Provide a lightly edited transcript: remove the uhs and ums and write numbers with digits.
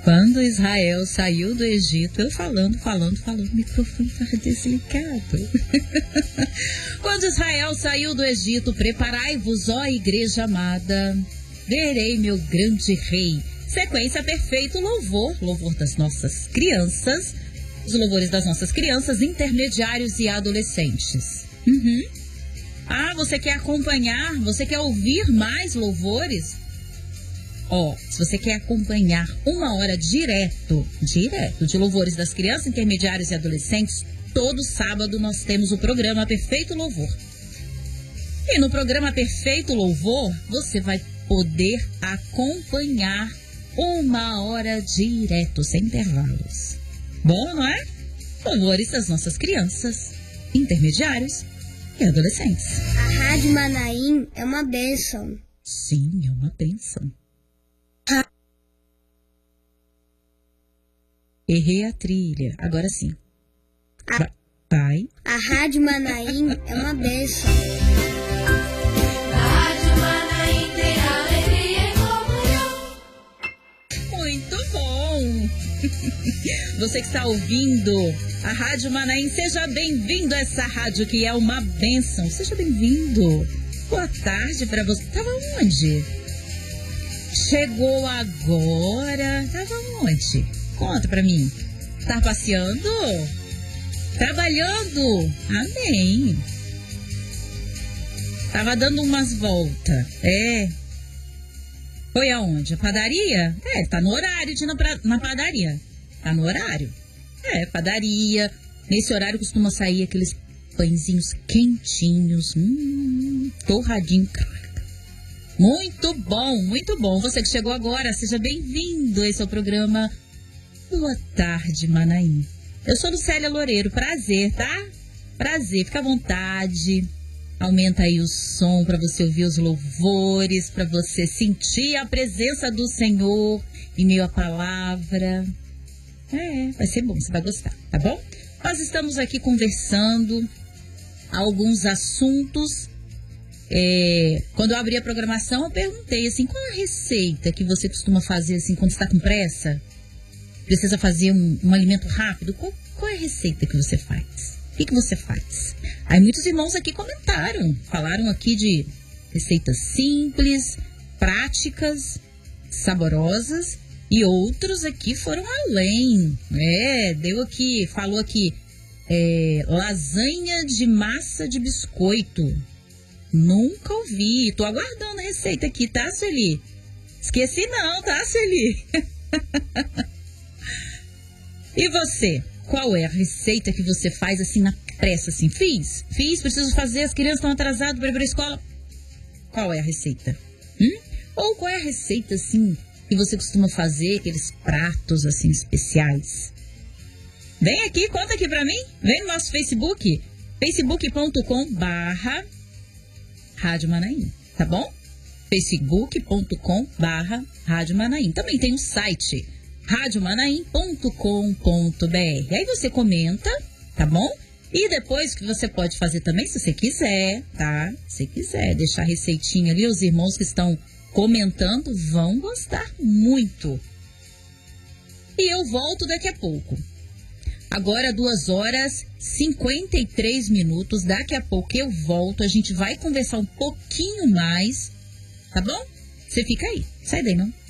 Quando Israel saiu do Egito, eu falando, o microfone estava desligado. Quando Israel saiu do Egito, preparai-vos, ó igreja amada, verei meu grande rei. Sequência perfeito, louvor das nossas crianças, os louvores das nossas crianças, intermediários e adolescentes. Ah, você quer acompanhar, você quer ouvir mais louvores? Se você quer acompanhar 1 hora direto de louvores das crianças, intermediários e adolescentes, todo sábado nós temos o programa Perfeito Louvor. E no programa Perfeito Louvor, você vai poder acompanhar 1 hora direto, sem intervalos. Bom, não é? Louvores das nossas crianças, intermediários e adolescentes. A Rádio Manaim é uma bênção. Sim, é uma bênção. Errei a trilha. Agora sim. Vai. A Rádio Manaim é uma bênção. A Rádio Manaim tem alegria e comunhão. Muito bom. Você que está ouvindo a Rádio Manaim, seja bem-vindo a essa rádio que é uma bênção. Seja bem-vindo. Boa tarde para você. Tava onde? Chegou agora. Tava onde? Conta pra mim. Tá passeando? Trabalhando? Amém. Tava dando umas voltas. Foi aonde? A padaria? Tá no horário de ir na padaria. Tá no horário. Padaria. Nesse horário costuma sair aqueles pãezinhos quentinhos. Torradinho. Muito bom, muito bom. Você que chegou agora, seja bem-vindo. Esse é o programa Boa Tarde, Manaim. Eu sou Lucélia Loureiro, prazer, tá? Prazer, fica à vontade. Aumenta aí o som para você ouvir os louvores, para você sentir a presença do Senhor em meio à palavra. Vai ser bom, você vai gostar, tá bom? Nós estamos aqui conversando alguns assuntos. Quando eu abri a programação, eu perguntei assim, qual a receita que você costuma fazer assim quando está com pressa? Precisa fazer um alimento rápido? Qual é a receita que você faz? O que você faz? Aí muitos irmãos aqui comentaram, falaram aqui de receitas simples, práticas, saborosas, e outros aqui foram além. Falou aqui, lasanha de massa de biscoito. Nunca ouvi, tô aguardando a receita aqui, tá, Sueli? Esqueci não, tá, Sueli? E você? Qual é a receita que você faz assim na pressa? Assim, fiz, preciso fazer, as crianças estão atrasadas para ir para a escola. Qual é a receita? Ou qual é a receita assim que você costuma fazer, aqueles pratos assim especiais? Vem aqui, conta aqui para mim. Vem no nosso Facebook, facebook.com/Rádio Manaim, tá bom? facebook.com/Rádio Manaim. Também tem um site, radiomanaim.com.br. Aí você comenta, tá bom? E depois que você pode fazer também, se você quiser, tá? Se quiser deixar a receitinha ali, os irmãos que estão comentando vão gostar muito. E eu volto daqui a pouco. Agora 2h53. Daqui a pouco eu volto, a gente vai conversar um pouquinho mais, tá bom? Você fica aí, sai daí não.